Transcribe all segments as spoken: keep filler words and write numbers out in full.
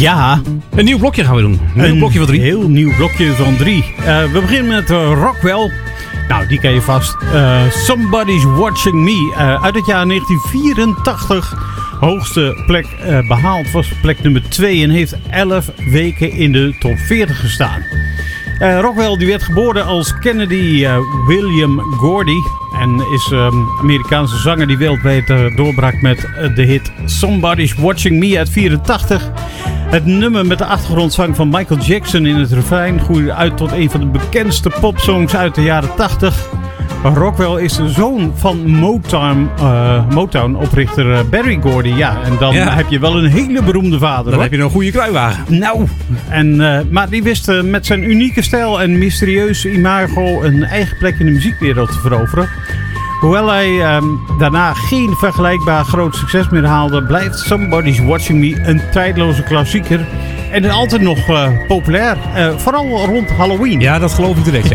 Ja. Een nieuw blokje gaan we doen. Een nieuw blokje van drie. Een heel nieuw blokje van drie. Uh, we beginnen met uh, Rockwell. Nou, die ken je vast. Uh, Somebody's Watching Me. Uh, uit het jaar negentien vierentachtig. Hoogste plek uh, behaald was plek nummer twee. En heeft elf weken in de top veertig gestaan. Uh, Rockwell die werd geboren als Kennedy uh, William Gordy. En is een um, Amerikaanse zanger die wereldwijd uh, doorbrak met uh, de hit Somebody's Watching Me uit vierentachtig. Het nummer met de achtergrondzang van Michael Jackson in het refrein groeide uit tot een van de bekendste popsongs uit de jaren tachtig. Rockwell is de zoon van Motown, uh, Motown oprichter uh, Berry Gordy. Ja, en dan ja. heb je wel een hele beroemde vader. Dan hoor. heb je een goede kruiwagen. Nou, en, uh, maar die wist uh, met zijn unieke stijl en mysterieuze imago een eigen plek in de muziekwereld te veroveren. Hoewel hij um, daarna geen vergelijkbaar groot succes meer haalde, blijft Somebody's Watching Me een tijdloze klassieker. En is altijd nog uh, populair. Uh, vooral rond Halloween. Ja, dat geloof ik direct, ja.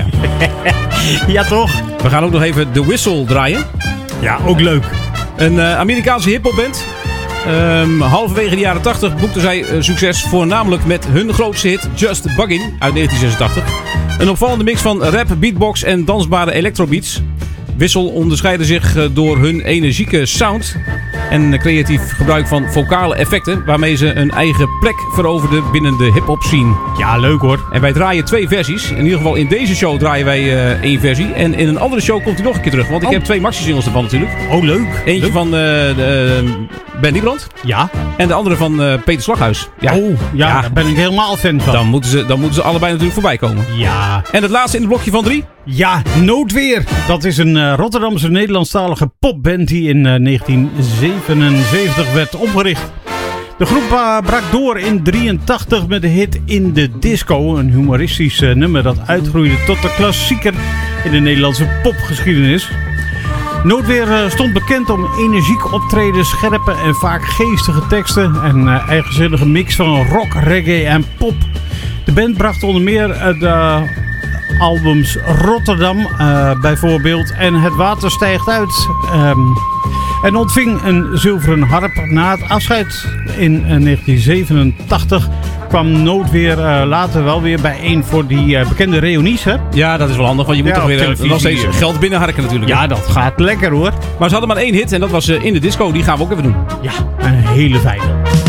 Ja, toch? We gaan ook nog even The Whistle draaien. Ja, ook leuk. Een uh, Amerikaanse hiphopband. Um, halverwege de jaren tachtig boekten zij uh, succes voornamelijk met hun grootste hit Just Buggin' uit negentien zesentachtig. Een opvallende mix van rap, beatbox en dansbare electrobeats. Whistle onderscheiden zich door hun energieke sound en creatief gebruik van vocale effecten, waarmee ze een eigen plek veroverden binnen de hip-hop scene. Ja, leuk hoor. En wij draaien twee versies. In ieder geval in deze show draaien wij uh, één versie. En in een andere show komt hij nog een keer terug. Want ik oh. heb twee maxi-singles ervan natuurlijk. Oh, leuk. Eentje leuk. van uh, de, uh, Ben Liebrand. Ja. En de andere van uh, Peter Slaghuis. Ja. Oh, ja, ja, daar ben ik helemaal fan van. Dan moeten, ze, dan moeten ze allebei natuurlijk voorbij komen. Ja. En het laatste in het blokje van drie? Ja, Noodweer. Dat is een uh, Rotterdamse Nederlandstalige popband die in uh, negentien zevenenzeventig werd opgericht. De groep uh, brak door in drieëntachtig met de hit In de Disco. Een humoristisch uh, nummer dat uitgroeide tot de klassieker in de Nederlandse popgeschiedenis. Noodweer uh, stond bekend om energiek optreden, scherpe en vaak geestige teksten en uh, eigenzinnige mix van rock, reggae en pop. De band bracht onder meer uh, de albums Rotterdam uh, bijvoorbeeld en Het Water Stijgt Uit. Um, en ontving een zilveren harp. Na het afscheid in uh, negentien zevenentachtig kwam Noodweer uh, later wel weer bijeen voor die uh, bekende reunies. Hè? Ja, dat is wel handig, want je moet ja, toch weer nog steeds geld binnenharken natuurlijk. Ja, dat gaat lekker hoor. Maar ze hadden maar één hit en dat was uh, In de Disco. Die gaan we ook even doen. Ja, een hele fijne.